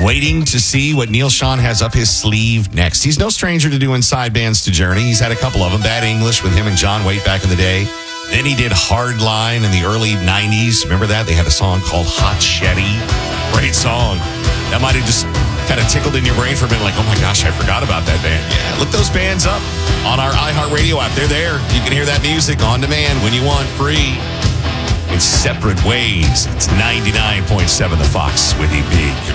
Waiting to see what Neil Sean has up his sleeve next. He's no stranger to doing side bands to Journey. He's had a couple of them. Bad English with him and John Waite back in the day. Then he did Hardline in the early 90s. Remember that? They had a song called Hot Shetty. Great song. That might have just kind of tickled in your brain for a minute, like, oh my gosh, I forgot about that band. Yeah, look those bands up on our iHeartRadio app. They're there. You can hear that music on demand when you want, free. In separate ways. It's 99.7 The Fox with EP.